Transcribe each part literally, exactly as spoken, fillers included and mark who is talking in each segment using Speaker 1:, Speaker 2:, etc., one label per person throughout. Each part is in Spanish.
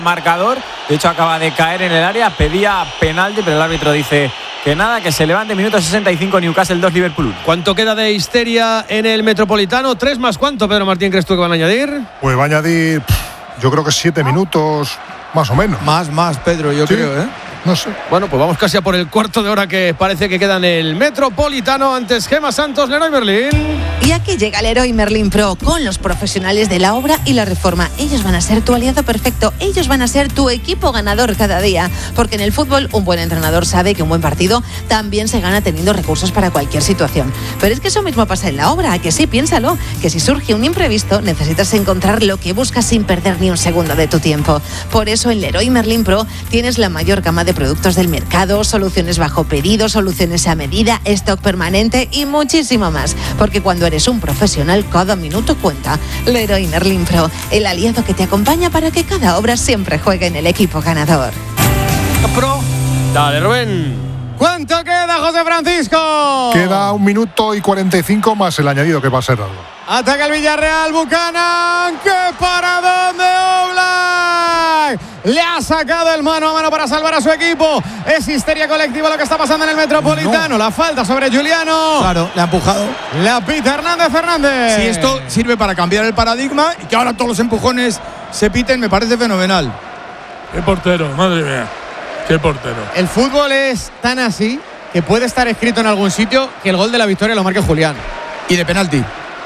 Speaker 1: marcador. De hecho, acaba de caer en el área, pedía penalti, pero el árbitro dice que nada, que se levante. Minuto sesenta y cinco, Newcastle dos, Liverpool uno.
Speaker 2: ¿Cuánto queda de histeria en el Metropolitano? ¿Tres más cuánto, Pedro Martín, crees tú que van a añadir?
Speaker 3: Pues va a añadir, yo creo que siete minutos, más o menos.
Speaker 4: Más, más, Pedro, yo
Speaker 3: ¿Sí?
Speaker 4: creo, ¿eh?
Speaker 3: No sé.
Speaker 2: Bueno, pues vamos casi a por el cuarto de hora que parece que queda en el Metropolitano. Antes Gemma Santos, Leroy Merlin.
Speaker 5: Y aquí llega Leroy Merlin Pro con los profesionales de la obra y la reforma. Ellos van a ser tu aliado perfecto. Ellos van a ser tu equipo ganador cada día. Porque en el fútbol un buen entrenador sabe que un buen partido también se gana teniendo recursos para cualquier situación. Pero es que eso mismo pasa en la obra, que sí, piénsalo. Que si surge un imprevisto necesitas encontrar lo que buscas sin perder ni un segundo de tu tiempo. Por eso en Leroy Merlin Pro tienes la mayor gama de productos del mercado, soluciones bajo pedido, soluciones a medida, stock permanente y muchísimo más. Porque cuando eres un profesional, cada minuto cuenta. Leroy Merlin Pro, el aliado que te acompaña para que cada obra siempre juegue en el equipo ganador.
Speaker 2: Pro. Dale, Rubén.
Speaker 4: ¿Cuánto queda, José Francisco?
Speaker 3: Queda un minuto y cuarenta y cinco más el añadido, que va a ser algo.
Speaker 4: Ataca el Villarreal, Buchanan. ¡Qué paradón de Oblak! Le ha sacado el mano a mano para salvar a su equipo. Es histeria colectiva lo que está pasando en el Metropolitano. No. La falta sobre Juliano.
Speaker 6: Claro, le ha empujado.
Speaker 4: La pita Hernández Fernández.
Speaker 6: Si esto sirve para cambiar el paradigma y que ahora todos los empujones se piten, me parece fenomenal.
Speaker 7: Qué portero, madre mía. Qué portero.
Speaker 4: El fútbol es tan así que puede estar escrito en algún sitio que el gol de la victoria lo marque Julián.
Speaker 6: Y de penalti.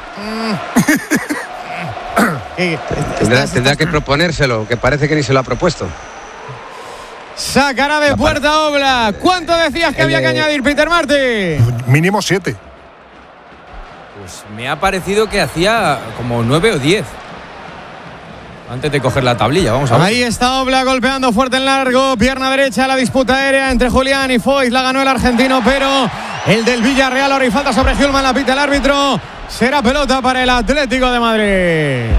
Speaker 8: Tendrá, tendrá que proponérselo, que parece que ni se lo ha propuesto.
Speaker 4: Sacará de puerta Oblak. ¿Cuánto decías que
Speaker 8: El
Speaker 4: había
Speaker 8: de...
Speaker 4: que añadir, Peter Martin?
Speaker 3: Mínimo siete.
Speaker 1: Pues me ha parecido que hacía como nueve o diez. Antes de coger la tablilla, vamos a ver.
Speaker 4: Ahí está Oblak golpeando fuerte en largo. Pierna derecha, la disputa aérea entre Julián y Foyt. La ganó el argentino, pero el del Villarreal. Ahora y falta sobre Hjulman, la pita el árbitro. Será pelota para el Atlético de Madrid.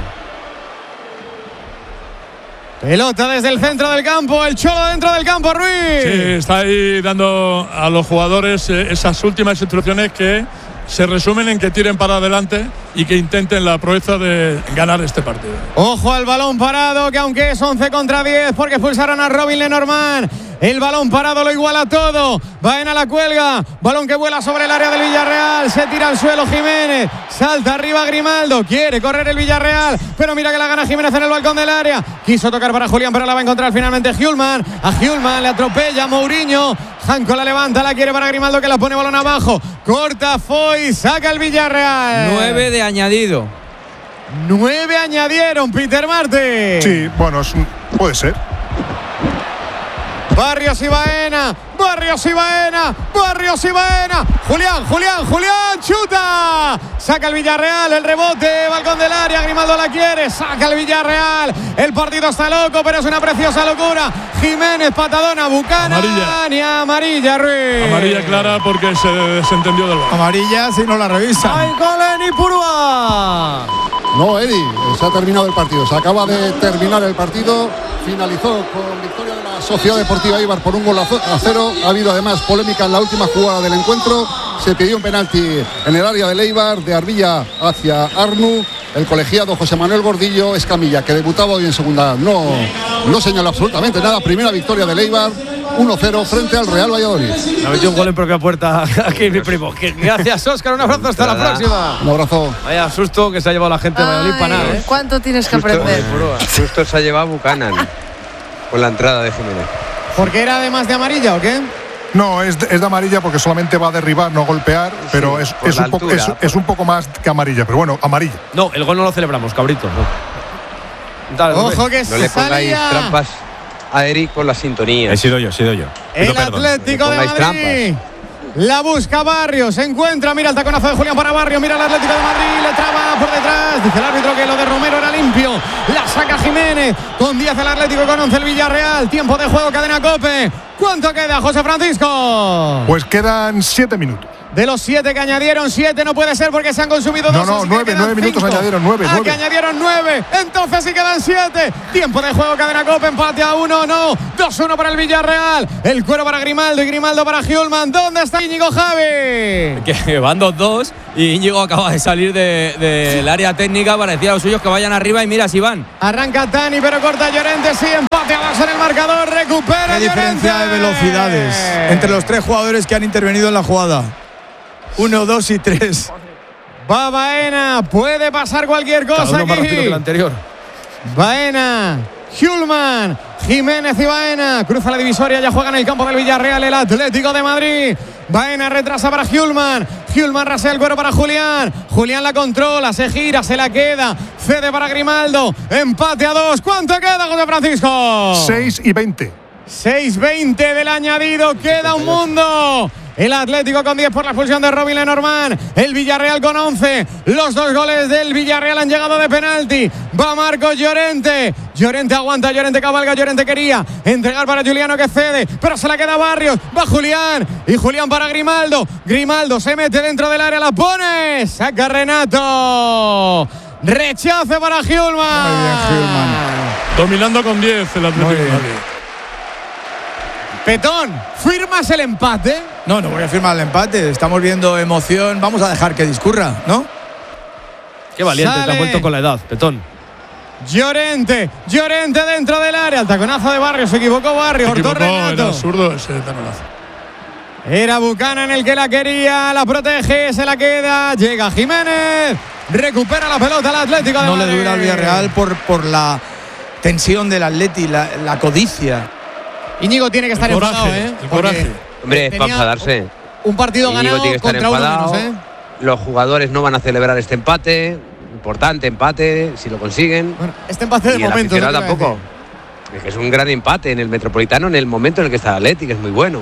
Speaker 4: Pelota desde el centro del campo. El Cholo dentro del campo, Ruiz.
Speaker 7: Sí, está ahí dando a los jugadores eh, esas últimas instrucciones que se resumen en que tiren para adelante y que intenten la proeza de ganar este partido.
Speaker 4: Ojo al balón parado, que aunque es once contra diez, porque expulsaron a Robin Lenormand. El balón parado lo iguala todo. Baena la cuelga. Balón que vuela sobre el área del Villarreal. Se tira al suelo Jiménez. Salta arriba Grimaldo. Quiere correr el Villarreal, pero mira que la gana Jiménez en el balcón del área. Quiso tocar para Julián, pero la va a encontrar finalmente Hjulman. A Hjulman le atropella Mourinho. Janko la levanta, la quiere para Grimaldo, que la pone balón abajo. Corta Foyt, saca el Villarreal.
Speaker 1: Nueve de añadido.
Speaker 4: Nueve añadieron, Peter Martin.
Speaker 3: Sí, bueno, es un, puede ser.
Speaker 4: Barrios y Baena, Barrios y Baena, Barrios y Baena. Julián, Julián, Julián, chuta. Saca el Villarreal, el rebote, balcón del área, Grimaldo la quiere, saca el Villarreal. El partido está loco, pero es una preciosa locura. Jiménez, patadona, Buchanan.
Speaker 7: Amarilla.
Speaker 4: Y amarilla, Ruiz.
Speaker 7: Amarilla clara porque se desentendió del balón.
Speaker 6: Amarilla si no la revisa.
Speaker 4: ¡Ay, Coleni Purúa!
Speaker 9: No, Edi, se ha terminado el partido. Se acaba de terminar el partido. Finalizó con victoria de la Sociedad Deportiva Eibar por un gol a cero. Ha habido además polémica en la última jugada del encuentro. Se pidió un penalti en el área del Eibar, de Arbilla hacia Arnu. El colegiado José Manuel Gordillo Escamilla, que debutaba hoy en segunda, no, no señaló absolutamente nada. Primera victoria del Eibar, uno cero frente al Real Valladolid.
Speaker 2: Ha metido un gol en propia puerta aquí mi primo. Gracias, Óscar. Un abrazo, hasta la próxima.
Speaker 9: Un abrazo.
Speaker 2: Vaya susto que se ha llevado la gente de Valladolid para nada, ¿eh?
Speaker 5: ¿Cuánto tienes que aprender?
Speaker 8: Justo se ha llevado Buchanan con la entrada de Jiménez.
Speaker 4: ¿Porque era además de amarilla o qué?
Speaker 3: No, es de, es de amarilla porque solamente va a derribar, no golpear, sí, pero es, es, un poco, es, es un poco más que amarilla, pero bueno, amarilla.
Speaker 2: No, el gol no lo celebramos, cabrito. No. Dale,
Speaker 4: Ojo que
Speaker 8: no le pongáis
Speaker 4: salía.
Speaker 8: trampas a Eric con la sintonía.
Speaker 1: He sido yo, he sido yo.
Speaker 4: El Atlético de Madrid. Trampas. La busca Barrios, se encuentra, mira el taconazo de Julián para Barrios, mira el Atlético de Madrid, le traba por detrás, dice el árbitro que lo de Romero era limpio, la saca Jiménez, con diez el Atlético, con once el Villarreal, tiempo de juego, cadena COPE. ¿Cuánto queda, José Francisco?
Speaker 3: Pues quedan siete minutos.
Speaker 4: De los siete que añadieron, siete no puede ser porque se han consumido
Speaker 3: no,
Speaker 4: dos.
Speaker 3: No, no, nueve, nueve minutos añadieron, nueve.
Speaker 4: Ah,
Speaker 3: nueve.
Speaker 4: que añadieron nueve. Entonces sí quedan siete. Tiempo de juego, Cadena Cope, empate a uno, no. dos uno para el Villarreal. El cuero para Grimaldo y Grimaldo para Hjulmand. ¿Dónde está Íñigo, Javi?
Speaker 1: Que van dos dos y Íñigo acaba de salir del de, de área técnica para decir a los suyos que vayan arriba y mira si van.
Speaker 4: Arranca Tani, pero corta Llorente. Sí, empate a dos en el marcador. Recupera
Speaker 6: Qué diferencia
Speaker 4: Llorente.
Speaker 6: de velocidades entre los tres jugadores que han intervenido en la jugada. Uno, dos y tres.
Speaker 4: Va Baena, puede pasar cualquier cosa.
Speaker 2: Cada uno más
Speaker 4: aquí.
Speaker 2: rápido que el anterior.
Speaker 4: Baena, Hjulmand, Jiménez y Baena. Cruza la divisoria, ya juega en el campo del Villarreal el Atlético de Madrid. Baena retrasa para Hjulmand. Hjulmand rasea el cuero para Julián. Julián la controla, se gira, se la queda. Cede para Grimaldo. Empate a dos. ¿Cuánto queda, José Francisco?
Speaker 3: seis y veinte.
Speaker 4: seis veinte del añadido. Queda un mundo. El Atlético con diez por la expulsión de Robin Lenormand. El Villarreal con once. Los dos goles del Villarreal han llegado de penalti. Va Marcos Llorente. Llorente aguanta, Llorente cabalga, Llorente quería entregar para Juliano que cede, pero se la queda Barrios. Va Julián. Y Julián para Grimaldo. Grimaldo se mete dentro del área, la pone. Saca Renato. Rechace para Hjulmand.
Speaker 6: Muy bien, Hjulmand.
Speaker 7: Dominando con diez el Atlético de Madrid.
Speaker 4: Petón, ¿firmas el empate?
Speaker 6: No, no voy a firmar el empate. Estamos viendo emoción. Vamos a dejar que discurra, ¿no?
Speaker 2: Qué valiente,
Speaker 4: Sale.
Speaker 2: te has vuelto con la edad, Petón.
Speaker 4: Llorente, Llorente dentro del área. El taconazo de Barrios, se equivocó Barrios.
Speaker 7: Se
Speaker 4: Cortó
Speaker 7: equivocó,
Speaker 4: Renato.
Speaker 7: era absurdo ese taconazo.
Speaker 4: Era Buchanan el que la quería, la protege, se la queda. Llega Jiménez, recupera la pelota el Atlético de
Speaker 6: No
Speaker 4: Madrid.
Speaker 6: le dura al Villarreal por, por la tensión del Atleti, la, la codicia.
Speaker 4: Íñigo tiene que estar
Speaker 7: El coraje,
Speaker 4: enfadado, ¿eh?
Speaker 7: el
Speaker 4: Porque
Speaker 7: coraje.
Speaker 8: Hombre, es para
Speaker 4: tenía
Speaker 8: enfadarse.
Speaker 4: Un partido
Speaker 8: Íñigo
Speaker 4: ganado
Speaker 8: tiene que estar
Speaker 4: contra uno
Speaker 8: enfadado.
Speaker 4: menos, ¿eh?
Speaker 8: Los jugadores no van a celebrar este empate. Importante empate, si lo consiguen.
Speaker 4: Bueno, este empate de
Speaker 8: y el
Speaker 4: momento.
Speaker 8: aficionado
Speaker 4: ¿no? Te iba a
Speaker 8: tampoco. Es que es un gran empate en el Metropolitano en el momento en el que está el Atleti, que es muy bueno.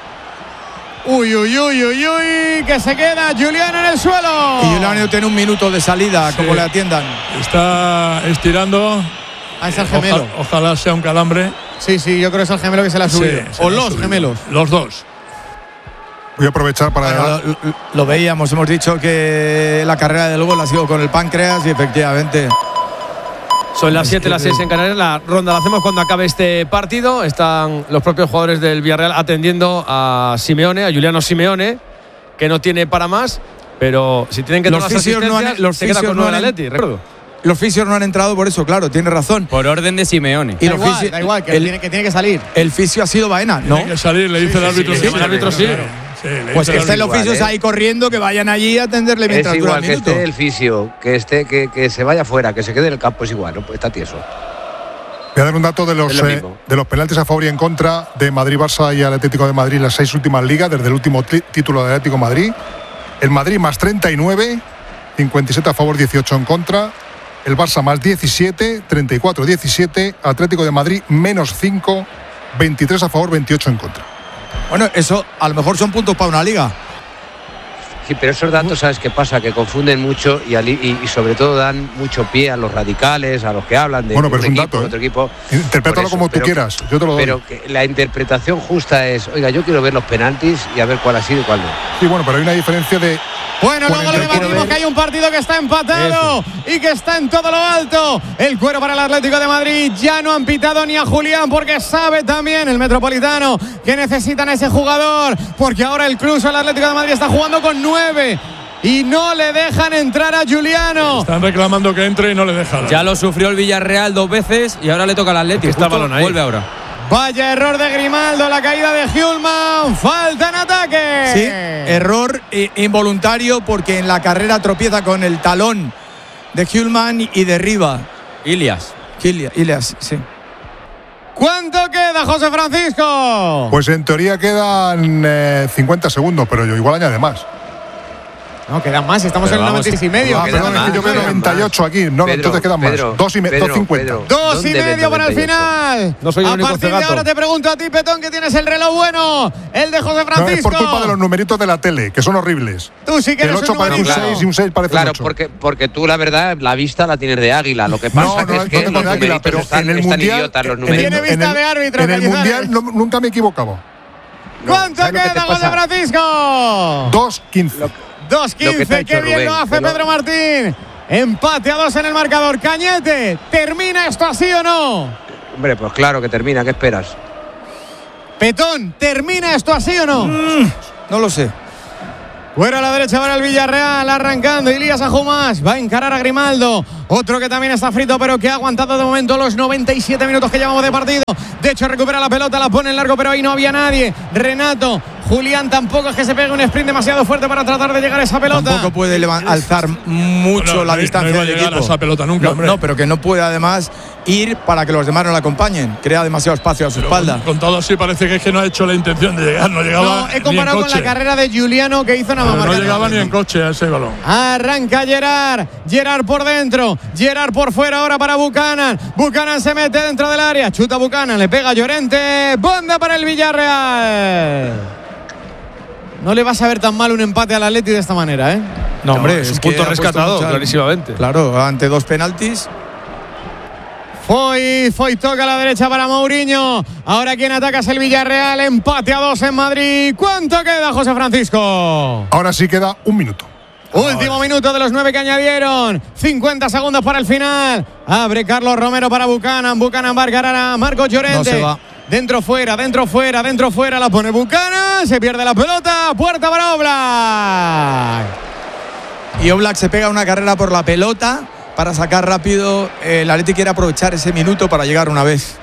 Speaker 4: decir. Uy, uy, uy, uy, uy, que se queda Julián en el suelo.
Speaker 6: Y Julián tiene un minuto de salida,
Speaker 7: Sí.
Speaker 6: como le atiendan.
Speaker 7: Está estirando.
Speaker 4: Ah, es el gemelo.
Speaker 7: Ojalá, ojalá sea un calambre.
Speaker 4: Sí, sí, yo creo que es el gemelo que se la ha subido.
Speaker 7: Sí, se
Speaker 4: o
Speaker 7: le ha
Speaker 4: los
Speaker 7: subido.
Speaker 4: gemelos.
Speaker 7: Los dos.
Speaker 3: Voy a aprovechar para.
Speaker 6: Bueno, lo, lo- lo veíamos, hemos dicho que la carrera del gol ha sido con el páncreas y efectivamente.
Speaker 2: Son las siete, las seis en Canarias. La ronda la hacemos cuando acabe este partido. Están los propios jugadores del Villarreal atendiendo a Simeone, a Juliano Simeone, que no tiene para más. Pero si tienen que
Speaker 6: Los
Speaker 2: tomar las
Speaker 6: fisios no han-
Speaker 2: asistencias,
Speaker 6: los
Speaker 2: se queda
Speaker 6: fisios
Speaker 2: con
Speaker 6: no
Speaker 2: nueve el
Speaker 6: han-
Speaker 2: Atleti, recuerdo.
Speaker 6: Los fisios no han entrado por eso, claro, tiene razón.
Speaker 1: Por orden de Simeone.
Speaker 6: Y
Speaker 4: Da
Speaker 6: los
Speaker 4: igual,
Speaker 6: fisio-
Speaker 4: da igual, que,
Speaker 6: el,
Speaker 4: tiene, que tiene que salir.
Speaker 6: el fisio ha sido Baena, ¿no?
Speaker 7: Tiene que salir, le dice el árbitro.
Speaker 2: sí,
Speaker 7: que
Speaker 2: sí, el
Speaker 7: vaya.
Speaker 2: árbitro sí.
Speaker 7: Claro, sí, le
Speaker 6: Pues
Speaker 7: dice
Speaker 6: que
Speaker 7: el
Speaker 6: estén los
Speaker 8: igual,
Speaker 6: fisios
Speaker 8: ¿eh?
Speaker 6: ahí corriendo, que vayan allí a atenderle mientras
Speaker 8: Es
Speaker 6: dura
Speaker 8: igual
Speaker 6: el
Speaker 8: que
Speaker 6: minuto.
Speaker 8: esté el fisio, que esté, que, que se vaya fuera, que se quede en el campo, es igual, ¿no? Pues está tieso.
Speaker 3: Voy a dar un dato de los,
Speaker 8: Es lo
Speaker 3: eh,
Speaker 8: mismo.
Speaker 3: de los penaltis a favor y en contra de Madrid, Barça y Atlético de Madrid en las seis últimas ligas, desde el último ti- título de Atlético de Madrid. El Madrid más treinta y nueve, cincuenta y siete a favor, dieciocho en contra. El Barça más diecisiete, treinta y cuatro a diecisiete. Atlético de Madrid menos cinco, veintitrés a favor, veintiocho en contra.
Speaker 6: Bueno, eso a lo mejor son puntos para una liga.
Speaker 8: Sí, pero esos datos, ¿sabes qué pasa? Que confunden mucho y, ali- y, y sobre todo dan mucho pie a los radicales, a los que hablan de
Speaker 3: Bueno, pero
Speaker 8: un
Speaker 3: es un
Speaker 8: equipo,
Speaker 3: dato, ¿eh?
Speaker 8: otro equipo.
Speaker 3: Interprétalo
Speaker 8: Por eso,
Speaker 3: como tú
Speaker 8: pero
Speaker 3: quieras, yo te lo doy.
Speaker 8: Pero que la interpretación justa es, oiga, yo quiero ver los penaltis y a ver cuál ha sido y cuál no.
Speaker 3: Sí, bueno, pero hay una diferencia de.
Speaker 4: Bueno, luego le
Speaker 3: cuarenta y cuatro.
Speaker 4: debatimos que hay un partido que está empatado y que está en todo lo alto. El cuero para el Atlético de Madrid. Ya no han pitado ni a Julián porque sabe también el Metropolitano que necesitan a ese jugador. Porque ahora el Cruz al Atlético de Madrid está jugando con nueve y no le dejan entrar a Juliano.
Speaker 7: Están reclamando que entre y no le dejan.
Speaker 1: Ya lo sufrió el Villarreal dos veces y ahora le toca al Atleti.
Speaker 2: Está el
Speaker 1: Justo
Speaker 2: balón ahí.
Speaker 1: vuelve ahora.
Speaker 4: Vaya error de Grimaldo, la caída de Hjulmand. Falta en ataque.
Speaker 6: Sí, error eh, involuntario porque en la carrera tropieza con el talón de Hjulmand y derriba.
Speaker 1: Ilias.
Speaker 6: Ilia- Ilias, sí.
Speaker 4: ¿Cuánto queda, José Francisco?
Speaker 3: Pues en teoría quedan eh, cincuenta segundos, pero yo igual añade más.
Speaker 4: No, quedan más. Estamos
Speaker 1: Pero
Speaker 4: en el
Speaker 1: vamos,
Speaker 4: noventa y seis y medio.
Speaker 3: Ah,
Speaker 8: quedan
Speaker 3: perdón, es que
Speaker 8: más,
Speaker 3: yo veo
Speaker 8: quedan
Speaker 3: noventa y ocho
Speaker 8: más.
Speaker 3: aquí. No,
Speaker 8: Pedro,
Speaker 3: entonces quedan
Speaker 8: Pedro,
Speaker 3: más. Dos y me-
Speaker 8: Pedro,
Speaker 3: dos cincuenta.
Speaker 8: Pedro.
Speaker 4: Dos y
Speaker 8: ¿Dónde ves
Speaker 4: medio para el
Speaker 8: noventa y ocho?
Speaker 4: final.
Speaker 2: No soy el
Speaker 4: a
Speaker 2: único
Speaker 4: partir de
Speaker 2: cegato.
Speaker 4: ahora te pregunto a ti, Petón, que tienes el reloj bueno. El de José
Speaker 3: No,
Speaker 4: Francisco.
Speaker 3: es por culpa de los numeritos de la tele, que son horribles.
Speaker 4: Tú sí que
Speaker 3: El
Speaker 4: eres
Speaker 3: ocho
Speaker 4: un
Speaker 3: parece un
Speaker 4: numerito.
Speaker 3: seis y un seis parece
Speaker 8: Claro,
Speaker 3: un ocho.
Speaker 8: porque, porque tú la verdad, la vista la tienes de águila. Lo que pasa
Speaker 3: No, no,
Speaker 8: que es
Speaker 3: no
Speaker 8: que
Speaker 3: tengo
Speaker 8: los
Speaker 3: de águila,
Speaker 8: numeritos
Speaker 3: pero
Speaker 8: están,
Speaker 3: en el
Speaker 8: están
Speaker 3: mundial.
Speaker 8: idiotas los
Speaker 3: en el-
Speaker 8: numeritos.
Speaker 4: Tiene vista
Speaker 3: en el-
Speaker 4: de árbitro,
Speaker 3: En el
Speaker 4: Cañizares.
Speaker 3: mundial no- nunca me equivocaba.
Speaker 4: ¿Cuánto
Speaker 8: ¿sabes lo que te
Speaker 4: queda, José
Speaker 8: pasa?
Speaker 4: Francisco?
Speaker 3: dos quince.
Speaker 4: dos
Speaker 8: Lo que te
Speaker 4: quince,
Speaker 8: ha
Speaker 4: qué
Speaker 8: hecho
Speaker 4: bien
Speaker 8: Rubén,
Speaker 4: lo hace
Speaker 8: que lo-
Speaker 4: Pedro Martín. Empate a dos en el marcador. Cañete, ¿termina esto así o no?
Speaker 8: Hombre, pues claro que termina, ¿qué esperas?
Speaker 4: Petón, ¿termina esto así o no?
Speaker 6: Mm, no lo sé.
Speaker 4: Fuera a la derecha para el Villarreal, arrancando Ilías Ajumas, va a encarar a Grimaldo, otro que también está frito pero que ha aguantado de momento los noventa y siete minutos que llevamos de partido. De hecho recupera la pelota, la pone en largo pero ahí no había nadie. Renato, Julián tampoco es que se pegue un sprint demasiado fuerte para tratar de llegar a esa pelota.
Speaker 6: Tampoco puede levan- alzar mucho
Speaker 7: Bueno,
Speaker 6: la
Speaker 7: no-
Speaker 6: distancia
Speaker 7: no iba a
Speaker 6: del
Speaker 7: llegar
Speaker 6: equipo.
Speaker 7: a esa pelota nunca,
Speaker 6: no,
Speaker 7: hombre.
Speaker 6: no, pero que no puede además ir para que los demás no la acompañen. Crea demasiado espacio a su
Speaker 7: Pero
Speaker 6: espalda.
Speaker 7: Con, con todo así parece que es que no ha hecho la intención de llegar, no llegaba
Speaker 4: No, he
Speaker 7: ni
Speaker 4: comparado
Speaker 7: en
Speaker 4: con
Speaker 7: coche.
Speaker 4: la carrera de Giuliano que hizo nada más
Speaker 7: Pero no
Speaker 4: marcar.
Speaker 7: llegaba ni en coche a ese balón.
Speaker 4: Arranca Gerard, Gerard por dentro, Gerard por fuera ahora para Buchanan, Buchanan se mete dentro del área, chuta Buchanan, le pega a Llorente, banda para el Villarreal. No le vas a ver tan mal un empate al Atleti de esta manera, ¿eh?
Speaker 6: No, hombre,
Speaker 2: es un
Speaker 6: que
Speaker 2: punto
Speaker 6: ha puesto
Speaker 2: rescatado,
Speaker 6: mucha-
Speaker 2: clarísimamente.
Speaker 6: Claro, ante dos penaltis.
Speaker 4: Foy, Foy toca a la derecha para Mourinho. Ahora quien ataca es el Villarreal, empate a dos en Madrid. ¿Cuánto queda, José Francisco?
Speaker 3: Ahora sí queda un minuto.
Speaker 4: Último minuto de los nueve que añadieron. cincuenta segundos para el final. Abre Carlos Romero para Buchanan. Buchanan va a encarar a Marcos Llorente.
Speaker 6: No se va.
Speaker 4: Dentro fuera, dentro fuera, dentro fuera. La pone Buchanan. Se pierde la pelota. Puerta para Oblak.
Speaker 6: Y Oblak se pega una carrera por la pelota para sacar rápido. El Atleti quiere aprovechar ese minuto para llegar una vez.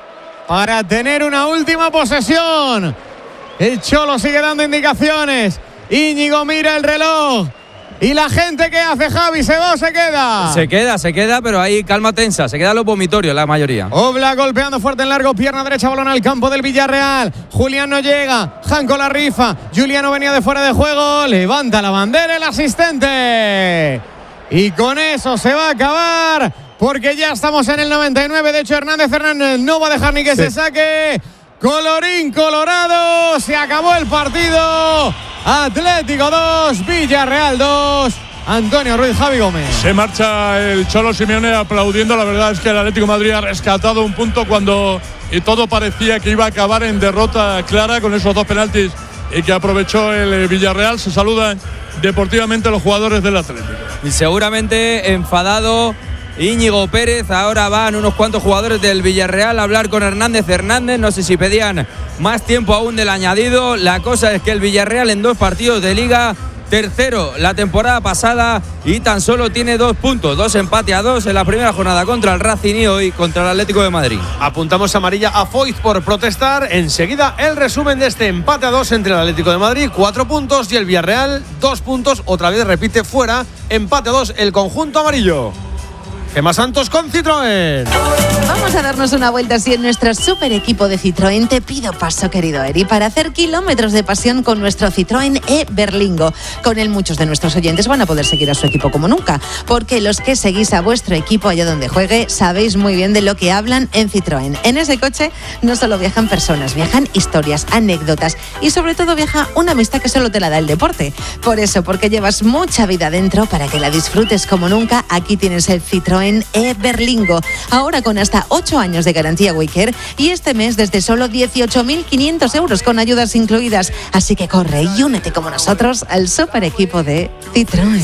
Speaker 4: Para tener una última posesión. El Cholo sigue dando indicaciones. Íñigo mira el reloj. ¿Y la gente qué hace, Javi? ¿Se va o se queda?
Speaker 1: Se queda, se queda, pero ahí calma tensa. Se quedan los vomitorios la mayoría.
Speaker 4: Oblak golpeando fuerte en largo, pierna derecha, balón al campo del Villarreal. Julián no llega, Janko la rifa. Juliano venía de fuera de juego, levanta la bandera el asistente. Y con eso se va a acabar, porque ya estamos en el noventa y nueve. De hecho, Hernández Hernández no va a dejar ni que
Speaker 6: Sí.
Speaker 4: se saque. Colorín colorado, se acabó el partido. Atlético dos, Villarreal dos. Antonio Ruiz, Javi Gómez.
Speaker 7: Se marcha el Cholo Simeone aplaudiendo. La verdad es que el Atlético de Madrid ha rescatado un punto cuando y todo parecía que iba a acabar en derrota clara con esos dos penaltis y que aprovechó el Villarreal. Se saludan deportivamente los jugadores del Atlético.
Speaker 1: Y seguramente enfadado Íñigo Pérez. Ahora van unos cuantos jugadores del Villarreal a hablar con Hernández Hernández. No sé si pedían más tiempo aún del añadido. La cosa es que el Villarreal en dos partidos de liga, tercero la temporada pasada y tan solo tiene dos puntos, dos empate a dos en la primera jornada contra el Racing y hoy contra el Atlético de Madrid.
Speaker 2: Apuntamos amarilla a Foyt por protestar. Enseguida el resumen de este empate a dos entre el Atlético de Madrid, cuatro puntos, y el Villarreal, dos puntos. Otra vez repite fuera, empate a dos el conjunto amarillo. Gemma Santos con Citroën.
Speaker 5: Vamos a darnos una vuelta así en nuestro super equipo de Citroën. Te pido paso, querido Eri, para hacer kilómetros de pasión con nuestro Citroën e-Berlingo. Con él muchos de nuestros oyentes van a poder seguir a su equipo como nunca, porque los que seguís a vuestro equipo allá donde juegue sabéis muy bien de lo que hablan en Citroën. En ese coche no solo viajan personas, viajan historias, anécdotas y sobre todo viaja una amistad que solo te la da el deporte. Por eso, porque llevas mucha vida dentro, para que la disfrutes como nunca, aquí tienes el Citroën e-Berlingo. Ahora con hasta ocho años de garantía Waycare y este mes desde solo dieciocho mil quinientos euros con ayudas incluidas. Así que corre y únete como nosotros al super equipo de Citroën.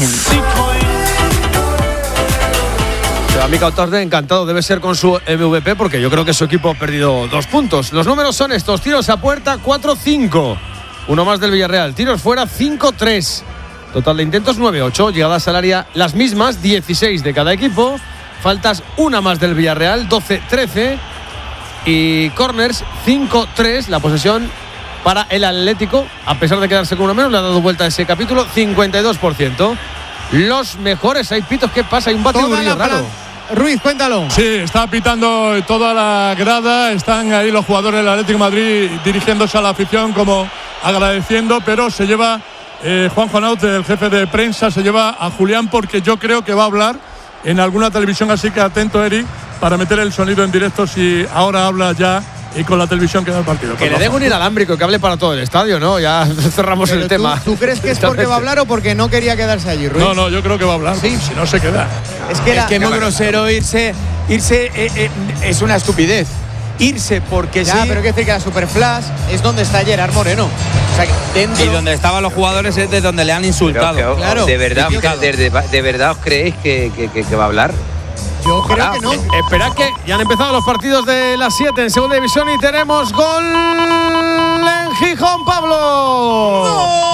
Speaker 2: Mica Otarde encantado debe ser con su M V P, porque yo creo que su equipo ha perdido dos puntos. Los números son estos: tiros a puerta cuatro cinco, uno más del Villarreal, tiros fuera cinco tres, total de intentos nueve ocho, llegadas al área las mismas dieciséis de cada equipo, faltas una más del Villarreal doce trece y corners cinco tres. La posesión para el Atlético, a pesar de quedarse con uno menos, le ha dado vuelta a ese capítulo, cincuenta y dos por ciento. Los mejores, hay pitos, ¿qué pasa? Hay un batiburrillo raro.
Speaker 4: Ruiz, cuéntalo.
Speaker 7: Sí, está pitando toda la grada. Están ahí los jugadores del Atlético de Madrid dirigiéndose a la afición como agradeciendo, pero se lleva eh, Juan Juanaut, el jefe de prensa, se lleva a Julián porque yo creo que va a hablar en alguna televisión, así que atento, Eric, para meter el sonido en directo si ahora habla ya y con la televisión que da el partido.
Speaker 2: Que le den un inalámbrico, que hable para todo el estadio, ¿no? Ya cerramos
Speaker 4: Pero
Speaker 2: el
Speaker 4: tú,
Speaker 2: tema.
Speaker 4: ¿Tú crees que es porque va a hablar o porque no quería quedarse allí, Ruiz?
Speaker 7: No, no, yo creo que va a hablar.
Speaker 4: Sí.
Speaker 7: Si no se queda.
Speaker 4: Es que,
Speaker 6: Es
Speaker 4: la-
Speaker 6: que es muy grosero irse. Irse eh, eh, es una estupidez. irse porque
Speaker 4: ya,
Speaker 6: sí.
Speaker 4: pero hay que decir que la Superflash es donde está Gerard Moreno. O sea, que dentro...
Speaker 1: Y donde estaban los jugadores es de donde le han insultado.
Speaker 8: Pero que,
Speaker 4: claro.
Speaker 8: ¿De verdad,
Speaker 1: Criticado.
Speaker 8: de, de, de verdad os creéis que, que, que, que va a hablar?
Speaker 4: Yo creo
Speaker 8: Ojalá.
Speaker 4: que no.
Speaker 2: Eh, esperad que ya han empezado los partidos de las siete en segunda división y tenemos gol en Gijón, Pablo.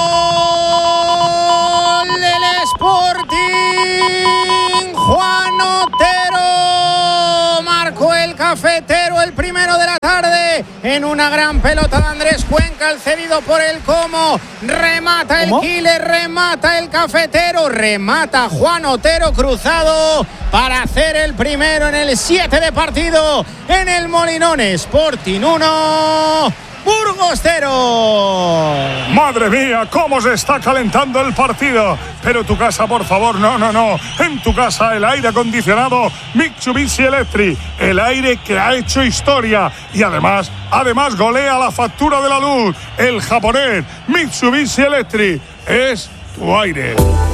Speaker 4: ¡Gol del Sporting! Juan Otero marcó el cafetero, el primero de la tarde, en una gran pelota de Andrés Cuenca, el cedido por el Como. Remata el Killer, remata el cafetero, remata Juan Otero cruzado para hacer el primero en el siete de partido en el Molinón. Sporting uno, Burgos cero.
Speaker 10: Madre mía, cómo se está calentando el partido. Pero tu casa, por favor, no, no, no. En tu casa el aire acondicionado Mitsubishi Electric, el aire que ha hecho historia y además, además golea la factura de la luz. El japonés Mitsubishi Electric es tu aire.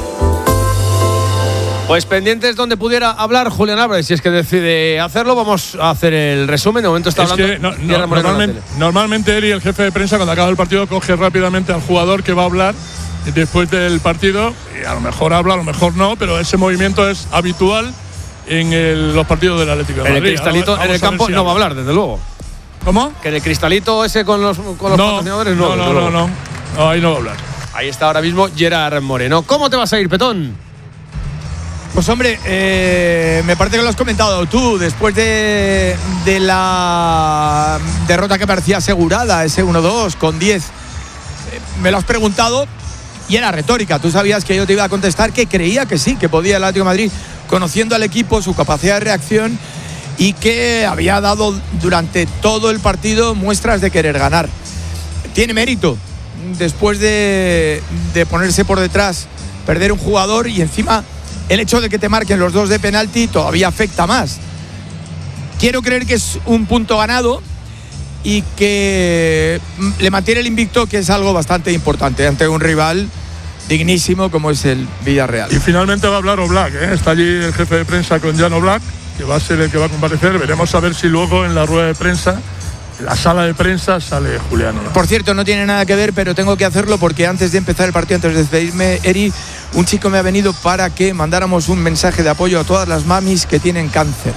Speaker 2: Pues pendientes donde pudiera hablar Julián Álvarez, si es que decide hacerlo. Vamos a hacer el resumen. De momento está
Speaker 7: es
Speaker 2: hablando
Speaker 7: que no, no,
Speaker 2: Gerard Moreno en la
Speaker 7: normalmente,
Speaker 2: tele.
Speaker 7: normalmente él y el jefe de prensa, cuando acaba el partido, coge rápidamente al jugador que va a hablar después del partido, y a lo mejor habla, a lo mejor no, pero ese movimiento es habitual en el, los partidos del Atlético de
Speaker 2: En
Speaker 7: Madrid.
Speaker 2: el cristalito,
Speaker 7: Vamos
Speaker 2: en el
Speaker 7: a ver
Speaker 2: campo
Speaker 7: si
Speaker 2: no va a
Speaker 7: habla.
Speaker 2: hablar, desde luego.
Speaker 7: ¿Cómo?
Speaker 2: Que en el cristalito ese con los, con los
Speaker 7: No,
Speaker 2: patrocinadores no.
Speaker 7: no, no,
Speaker 2: desde
Speaker 7: no,
Speaker 2: luego.
Speaker 7: no, no, ahí no va a hablar.
Speaker 2: Ahí está ahora mismo Gerard Moreno. ¿Cómo te vas a ir, Petón?
Speaker 6: Pues hombre, eh, me parece que lo has comentado tú, después de, de la derrota que parecía asegurada, ese uno dos con diez, eh, me lo has preguntado y era retórica. Tú sabías que yo te iba a contestar que creía que sí, que podía el Atlético de Madrid, conociendo al equipo, su capacidad de reacción, y que había dado durante todo el partido muestras de querer ganar. Tiene mérito, después de, de ponerse por detrás, perder un jugador y encima el hecho de que te marquen los dos de penalti todavía afecta más. Quiero creer que es un punto ganado y que le mantiene el invicto, que es algo bastante importante ante un rival dignísimo como es el Villarreal.
Speaker 7: Y finalmente va a hablar Oblak, ¿eh? Está allí el jefe de prensa con Jan Oblak, que va a ser el que va a comparecer. Veremos a ver si luego en la rueda de prensa, en la sala de prensa, sale Julián Oblak.
Speaker 6: Por cierto, no tiene nada que ver, pero tengo que hacerlo porque antes de empezar el partido, antes de despedirme, Eri, un chico me ha venido para que mandáramos un mensaje de apoyo a todas las mamis que tienen cáncer.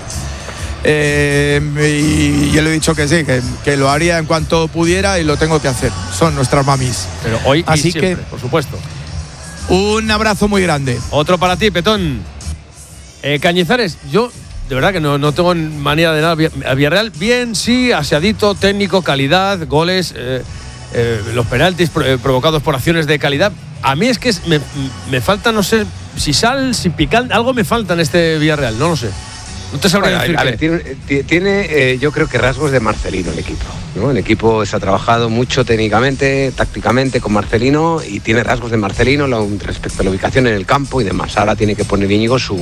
Speaker 6: Eh, y yo le he dicho que sí, que, que lo haría en cuanto pudiera y lo tengo que hacer. Son nuestras mamis.
Speaker 2: Pero hoy
Speaker 6: Así
Speaker 2: y siempre,
Speaker 6: que,
Speaker 2: por supuesto.
Speaker 6: Un abrazo muy grande.
Speaker 2: Otro para ti, Petón. Eh, Cañizares, yo de verdad que no, no tengo manía de nada. A Villarreal, bien, sí, aseadito, técnico, calidad, goles, eh, eh, los penaltis eh, provocados por acciones de calidad. A mí es que es, me, me falta, no sé, si sal, si picante, algo me falta en este Villarreal, no lo sé. No te sabré
Speaker 8: Bueno,
Speaker 2: decir
Speaker 8: a
Speaker 2: qué.
Speaker 8: ver, tiene, tiene eh, yo creo que rasgos de Marcelino el equipo, ¿no? El equipo se ha trabajado mucho técnicamente, tácticamente con Marcelino y tiene rasgos de Marcelino lo, respecto a la ubicación en el campo y demás. Ahora tiene que poner Íñigo su,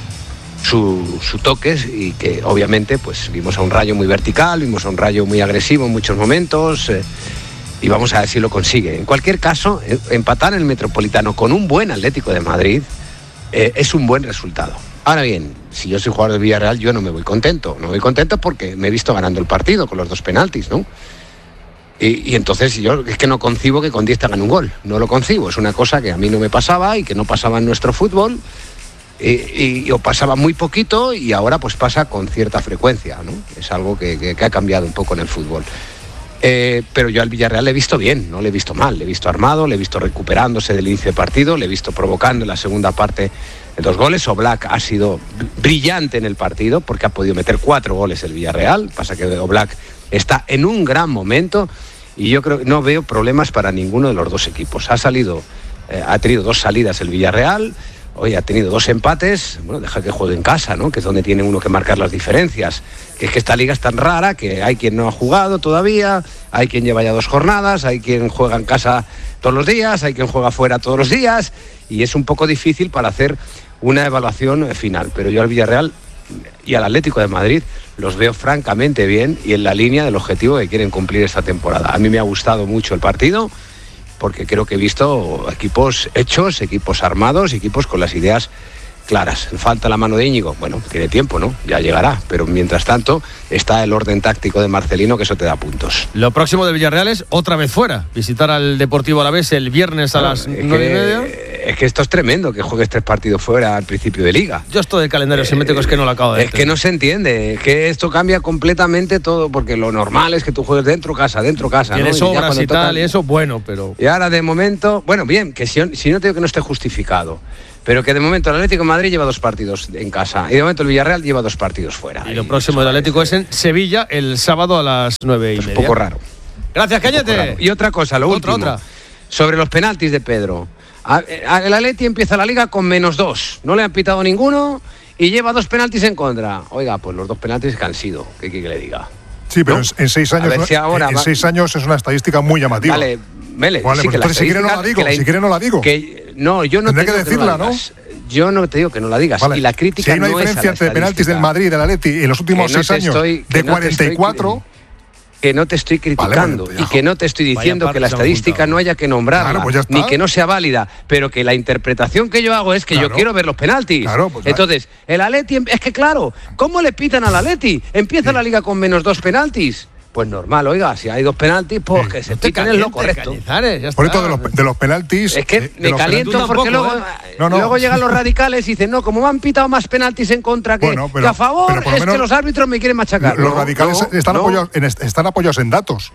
Speaker 8: su, su toques y que obviamente pues vimos a un Rayo muy vertical, vimos a un Rayo muy agresivo en muchos momentos eh, y vamos a ver si lo consigue. En cualquier caso, eh, empatar en el Metropolitano con un buen Atlético de Madrid eh, es un buen resultado. Ahora bien, si yo soy jugador del Villarreal, yo no me voy contento. No me voy contento porque me he visto ganando el partido con los dos penaltis, ¿no? Y, y entonces yo es que no concibo que con diez te hagan un gol. No lo concibo. Es una cosa que a mí no me pasaba y que no pasaba en nuestro fútbol. Y, y, y o pasaba muy poquito y ahora pues pasa con cierta frecuencia, ¿no? Es algo que, que, que ha cambiado un poco en el fútbol. Eh, pero yo al Villarreal le he visto bien, no le he visto mal. Le he visto armado, le he visto recuperándose del inicio de partido, le he visto provocando en la segunda parte dos goles. Oblak ha sido brillante en el partido porque ha podido meter cuatro goles el Villarreal. Pasa que Oblak está en un gran momento y yo creo que no veo problemas para ninguno de los dos equipos. Ha salido, eh, ha tenido dos salidas el Villarreal, hoy ha tenido dos empates. Bueno, deja que juegue en casa, ¿no? Que es donde tiene uno que marcar las diferencias. Que es que esta liga es tan rara que hay quien no ha jugado todavía, hay quien lleva ya dos jornadas, hay quien juega en casa todos los días, hay quien juega fuera todos los días y es un poco difícil para hacer una evaluación final. Pero yo al Villarreal y al Atlético de Madrid los veo francamente bien y en la línea del objetivo que quieren cumplir esta temporada. A mí me ha gustado mucho el partido porque creo que he visto equipos hechos, equipos armados, equipos con las ideas claras. Falta la mano de Íñigo. Bueno, tiene tiempo, ¿no? Ya llegará. Pero mientras tanto está el orden táctico de Marcelino, que eso te da puntos.
Speaker 2: Lo próximo de Villarreal es otra vez fuera. Visitar al Deportivo Alavés el viernes a las nueve y media.
Speaker 8: Es que esto es tremendo, que juegues tres partidos fuera al principio de liga.
Speaker 2: Yo esto del calendario simétrico es que no lo acabo de
Speaker 8: Es
Speaker 2: entender.
Speaker 8: que no se entiende, es que esto cambia completamente todo, porque lo normal es que tú juegues dentro casa, dentro casa.
Speaker 2: Tienes
Speaker 8: ¿no?
Speaker 2: obras y, y
Speaker 8: tocan...
Speaker 2: tal, y eso, bueno, pero...
Speaker 8: Y ahora de momento, bueno, bien, que si, si no te digo que no esté justificado, pero que de momento el Atlético de Madrid lleva dos partidos en casa y de momento el Villarreal lleva dos partidos fuera.
Speaker 2: Y lo próximo del Atlético es en Sevilla el sábado a las nueve y
Speaker 8: es
Speaker 2: media.
Speaker 8: un poco raro.
Speaker 2: Gracias, Cañete.
Speaker 8: Y otra cosa, lo
Speaker 2: otra,
Speaker 8: último,
Speaker 2: otra.
Speaker 8: sobre los penaltis de Pedro. El Atleti empieza la liga con menos dos, no le han pitado ninguno y lleva dos penaltis en contra. Oiga, pues los dos penaltis que han sido, ¿qué quiere que le diga?
Speaker 3: Sí, pero
Speaker 8: ¿no?
Speaker 3: en seis años,
Speaker 8: si ahora
Speaker 3: en
Speaker 8: va...
Speaker 3: seis años es una estadística muy llamativa.
Speaker 8: Vale, Mele,
Speaker 3: vale,
Speaker 8: sí,
Speaker 3: pues
Speaker 8: que
Speaker 3: entonces si quiere no la digo,
Speaker 8: la...
Speaker 3: si quiere no la digo.
Speaker 8: Que, no, yo no
Speaker 3: Tendré
Speaker 8: te
Speaker 3: que
Speaker 8: digo
Speaker 3: decirla,
Speaker 8: que no,
Speaker 3: ¿no?
Speaker 8: la digas. Yo no te digo que no la digas.
Speaker 3: Vale.
Speaker 8: Y la crítica
Speaker 3: si hay una
Speaker 8: no
Speaker 3: diferencia
Speaker 8: es a la
Speaker 3: entre penaltis del Madrid y del Atleti en los últimos
Speaker 8: no
Speaker 3: seis años
Speaker 8: estoy,
Speaker 3: de
Speaker 8: no
Speaker 3: cuarenta y cuatro...
Speaker 8: Estoy, que no te estoy criticando
Speaker 3: vale, vale,
Speaker 8: y que no te estoy diciendo que la estadística no haya que nombrarla,
Speaker 3: claro, pues
Speaker 8: ni que no sea válida, pero que la interpretación que yo hago es que
Speaker 3: claro.
Speaker 8: yo quiero ver los penaltis.
Speaker 3: Claro, pues
Speaker 8: Entonces, el Atleti, es que claro, ¿cómo le pitan al Atleti? Empieza sí. la liga con menos dos penaltis. Pues normal, oiga, si hay dos penaltis, pues sí. que se pitan es lo correcto.
Speaker 3: Por esto de los, de los penaltis...
Speaker 8: Es que
Speaker 3: eh,
Speaker 8: me caliento
Speaker 3: penaltis,
Speaker 8: porque
Speaker 3: tampoco,
Speaker 8: luego,
Speaker 3: ¿eh? no, no.
Speaker 8: luego llegan los radicales y dicen, no, como me han pitado más penaltis en contra que,
Speaker 3: bueno, pero,
Speaker 8: que a favor,
Speaker 3: por
Speaker 8: es
Speaker 3: menos,
Speaker 8: que los árbitros me quieren machacar.
Speaker 3: Los
Speaker 8: no,
Speaker 3: radicales
Speaker 8: no,
Speaker 3: están,
Speaker 8: no.
Speaker 3: Apoyados en, están apoyados en datos.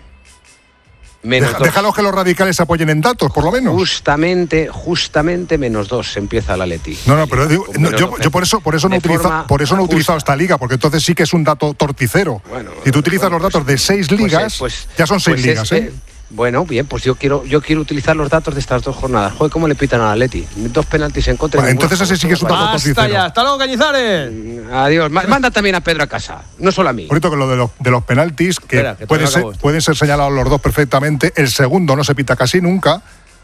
Speaker 8: Menos
Speaker 3: Deja,
Speaker 8: dos.
Speaker 3: Déjalos que los radicales se apoyen en datos, por lo menos.
Speaker 8: Justamente, justamente menos dos empieza el Atleti.
Speaker 3: No, no, pero digo, no, yo, yo por eso, por eso no utilizo, por eso no he utilizado esta liga, porque entonces sí que es un dato torticero. Bueno, si tú utilizas bueno, los datos pues, de seis ligas, pues, pues, ya son seis
Speaker 8: pues
Speaker 3: ligas,
Speaker 8: es,
Speaker 3: ¿eh?
Speaker 8: eh Bueno, bien, pues yo quiero yo quiero utilizar los datos de estas dos jornadas. Joder, ¿cómo le pitan al Atleti? Dos penaltis en contra.
Speaker 3: Bueno, entonces ese sí que es un dato torticero.
Speaker 2: Ya. Hasta luego, Cañizares.
Speaker 8: Adiós. Manda también a Pedro a casa, no solo a mí.
Speaker 3: Bonito que lo de los, de los penaltis, que, Espera, que pueden, ser, pueden ser señalados los dos perfectamente. El segundo no se pita casi nunca.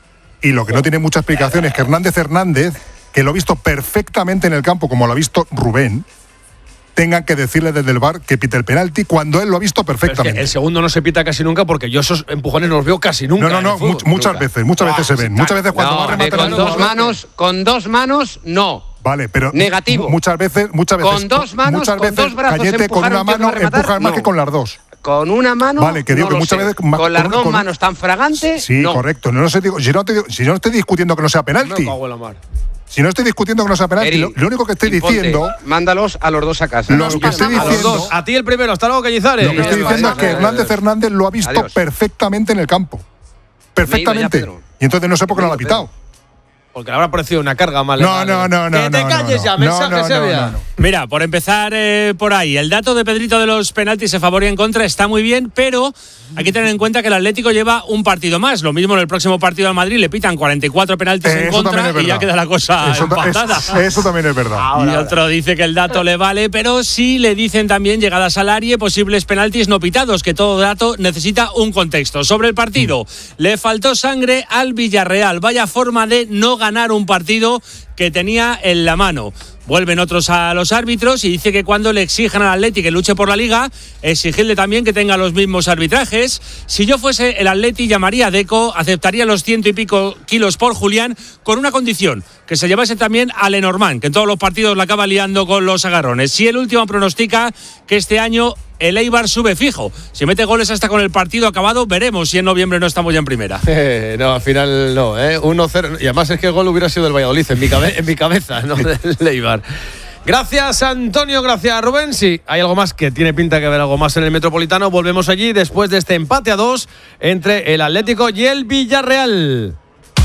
Speaker 3: Y lo que no tiene mucha explicación es que Hernández Hernández, que lo ha visto perfectamente en el campo, como lo ha visto Rubén, tengan que decirle desde el V A R que pite el penalti cuando él lo ha visto perfectamente.
Speaker 2: Es que el segundo no se pita casi nunca porque yo esos empujones no los veo casi nunca.
Speaker 3: No, no, no, much, muchas nunca. veces, muchas ah, veces se ven. Muchas veces cuando
Speaker 8: no,
Speaker 3: va a rematar
Speaker 8: con dos manos, con dos manos no.
Speaker 3: Vale, pero
Speaker 8: negativo.
Speaker 3: Muchas veces, muchas veces
Speaker 8: con dos manos,
Speaker 3: muchas
Speaker 8: con
Speaker 3: veces,
Speaker 8: dos brazos
Speaker 3: Cañete con una mano
Speaker 8: rematar,
Speaker 3: empuja más
Speaker 8: no.
Speaker 3: que con las dos.
Speaker 8: Con una mano.
Speaker 3: Vale, que digo
Speaker 8: no
Speaker 3: que muchas
Speaker 8: sé.
Speaker 3: veces
Speaker 8: con las
Speaker 3: con,
Speaker 8: dos
Speaker 3: con,
Speaker 8: manos tan fragantes.
Speaker 3: Sí,
Speaker 8: no.
Speaker 3: correcto. No, no sé, digo, si, no te, si no estoy discutiendo que no sea penalti.
Speaker 2: No, la mar.
Speaker 3: Si no estoy discutiendo que no sea penalti,
Speaker 8: Eri,
Speaker 3: lo, lo único que estoy
Speaker 8: imponte,
Speaker 3: diciendo.
Speaker 8: Mándalos a los dos a casa.
Speaker 3: Lo que estoy diciendo.
Speaker 2: A, los dos, a ti el primero, hasta luego, Cañizares.
Speaker 3: Lo que estoy diciendo es que Hernández Hernández lo ha visto Adiós. perfectamente en el campo. Perfectamente. Ya, y entonces no sé por qué no lo ha pitado.
Speaker 2: Porque le habrá parecido una carga mal.
Speaker 3: No, no, no, no.
Speaker 2: Que te
Speaker 3: no,
Speaker 2: calles
Speaker 3: no,
Speaker 2: ya,
Speaker 3: no,
Speaker 2: mensaje
Speaker 3: no, no,
Speaker 2: se
Speaker 3: no, no, no.
Speaker 11: Mira, por empezar eh, por ahí, el dato de Pedrito de los penaltis a favor y en contra está muy bien, pero hay que tener en cuenta que el Atlético lleva un partido más. Lo mismo en el próximo partido al Madrid le pitan cuarenta y cuatro penaltis
Speaker 3: eh,
Speaker 11: en contra y ya queda la cosa
Speaker 3: eso,
Speaker 11: empatada.
Speaker 3: Es, eso también es verdad.
Speaker 11: Ahora, y otro dice que el dato le vale, pero sí le dicen también llegadas al área, posibles penaltis no pitados, que todo dato necesita un contexto. Sobre el partido, mm. le faltó sangre al Villarreal. Vaya forma de no ganar un partido que tenía en la mano. Vuelven otros a los árbitros y dice que cuando le exijan al Atleti que luche por la Liga, exigirle también que tenga los mismos arbitrajes. Si yo fuese el Atleti, llamaría a Deco, aceptaría los ciento y pico kilos por Julián, con una condición, que se llevase también a Lenormand, que en todos los partidos la acaba liando con los agarrones. Si el último pronostica que este año el Eibar sube fijo. Si mete goles hasta con el partido acabado, veremos si en noviembre no estamos ya en primera.
Speaker 2: Eh, no, al final no, ¿eh? uno cero. Y además es que el gol hubiera sido del Valladolid en mi, cabe- en mi cabeza, no del Eibar. Gracias, Antonio, gracias, Rubén. Sí, hay algo más que tiene pinta que haber algo más en el Metropolitano. Volvemos allí después de este empate a dos entre el Atlético y el Villarreal.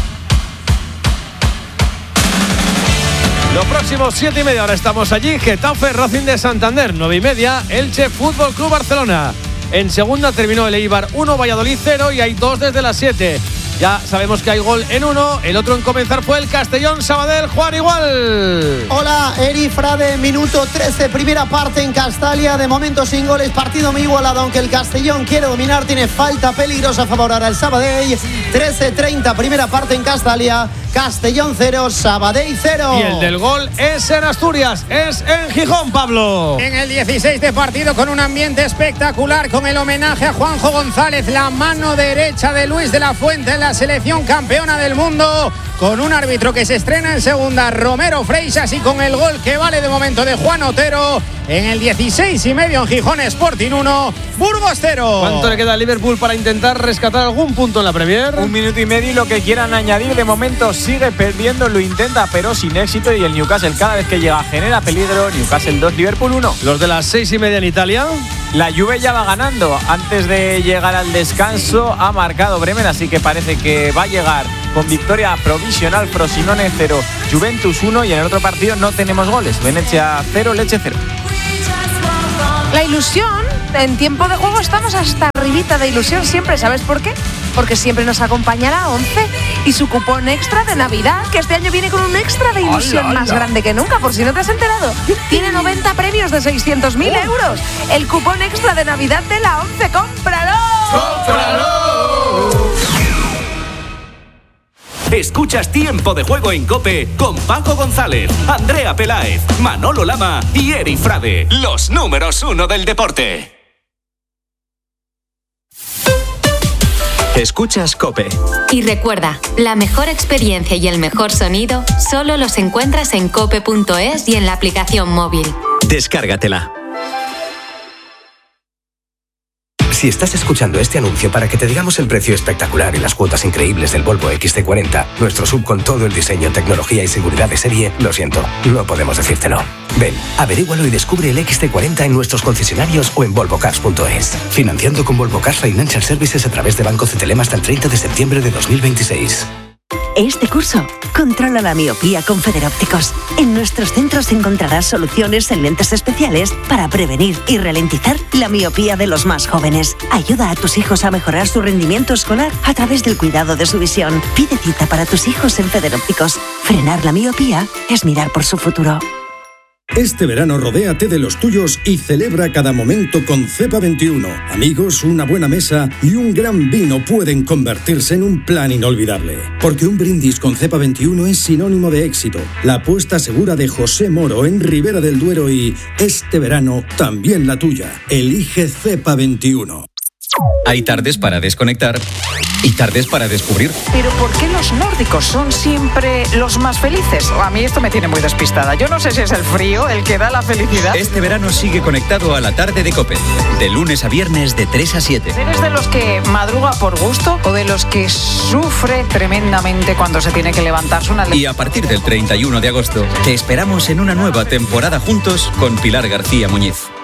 Speaker 2: Los próximos siete y media, ahora estamos allí. Getafe, Racing de Santander, nueve y media. Elche, Fútbol Club Barcelona. En segunda terminó el Eibar uno, Valladolid cero y hay dos desde las siete. Ya sabemos que hay gol en uno. El otro en comenzar fue el Castellón Sabadell. Juan igual.
Speaker 12: Hola, Eri Frade, minuto trece, primera parte en Castalia. De momento sin goles, partido muy igualado. Aunque el Castellón quiere dominar, tiene falta peligrosa a favor ahora el Sabadell. trece treinta, primera parte en Castalia. Castellón cero, Sabadell cero.
Speaker 2: Y el del gol es en Asturias, es en Gijón, Pablo.
Speaker 13: En el dieciséis de partido con un ambiente espectacular, con el homenaje a Juanjo González, la mano derecha de Luis de la Fuente en la la selección campeona del mundo, con un árbitro que se estrena en segunda, Romero Freixas, y con el gol que vale de momento de Juan Otero en el dieciséis y medio en Gijón. Sporting uno, Burgos cero.
Speaker 2: ¿Cuánto le queda a Liverpool para intentar rescatar algún punto en la Premier?
Speaker 14: Un minuto y medio y lo que quieran añadir. De momento sigue perdiendo, lo intenta pero sin éxito, y el Newcastle cada vez que llega genera peligro. Newcastle dos, Liverpool uno.
Speaker 2: Los de las seis y media en Italia.
Speaker 14: La Juve ya va ganando. Antes de llegar al descanso ha marcado Bremen, así que parece que va a llegar con victoria provisional. Frosinone cero, Juventus uno, y en el otro partido no tenemos goles. Venecia cero, Lecce cero.
Speaker 15: La ilusión, en tiempo de juego estamos hasta arribita de ilusión siempre. ¿Sabes por qué? Porque siempre nos acompañará once y su cupón extra de Navidad, que este año viene con un extra de ilusión ¡Hala, más hala! grande que nunca, por si no te has enterado. Tiene noventa premios de seiscientos mil euros. El cupón extra de Navidad de la once. ¡Cómpralo!
Speaker 16: ¡Cómpralo! Escuchas Tiempo de Juego en COPE con Paco González, Andrea Peláez, Manolo Lama y Eri Frade, los números uno del deporte. Escuchas COPE.
Speaker 17: Y recuerda, la mejor experiencia y el mejor sonido solo los encuentras en cope punto es y en la aplicación móvil.
Speaker 16: Descárgatela.
Speaker 18: Si estás escuchando este anuncio para que te digamos el precio espectacular y las cuotas increíbles del Volvo equis ce cuarenta, nuestro sub con todo el diseño, tecnología y seguridad de serie, lo siento, no podemos decírtelo. Ven, averígualo y descubre el equis ce cuarenta en nuestros concesionarios o en volvo cars punto es. Financiando con Volvo Cars Financial Services a través de Banco Cetelem hasta el treinta de septiembre de dos mil veintiséis.
Speaker 19: Este curso, controla la miopía con Federópticos. En nuestros centros encontrarás soluciones en lentes especiales para prevenir y ralentizar la miopía de los más jóvenes. Ayuda a tus hijos a mejorar su rendimiento escolar a través del cuidado de su visión. Pide cita para tus hijos en Federópticos. Frenar la miopía es mirar por su futuro.
Speaker 20: Este verano rodéate de los tuyos y celebra cada momento con Cepa veintiuno. Amigos, una buena mesa y un gran vino pueden convertirse en un plan inolvidable. Porque un brindis con Cepa veintiuno es sinónimo de éxito. La apuesta segura de José Moro en Ribera del Duero, y este verano también la tuya. Elige Cepa veintiuno.
Speaker 21: Hay tardes para desconectar y tardes para descubrir.
Speaker 22: ¿Pero por qué los nórdicos son siempre los más felices? A mí esto me tiene muy despistada. Yo no sé si es el frío el que da la felicidad.
Speaker 21: Este verano sigue conectado a la tarde de COPE. De lunes a viernes de tres a siete.
Speaker 22: ¿Eres de los que madruga por gusto o de los que sufre tremendamente cuando se tiene que levantarse una...
Speaker 21: Y a partir del treinta y uno de agosto te esperamos en una nueva temporada juntos con Pilar García Muñiz.